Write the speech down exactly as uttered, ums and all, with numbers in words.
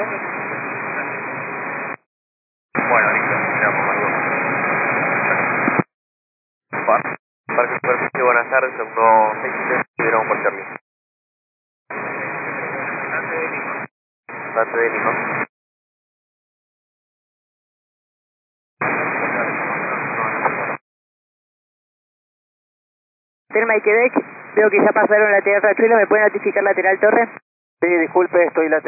Bueno, listo, quedamos algo. Parque Superficie, buenas tardes, uno seis tres, Iberón por Charlie. Date de Lima. Date de Lima. Terma y Quebec, veo que ya pasaron la tierra chula, ¿me puede notificar lateral torre? Sí, disculpe, estoy lateral.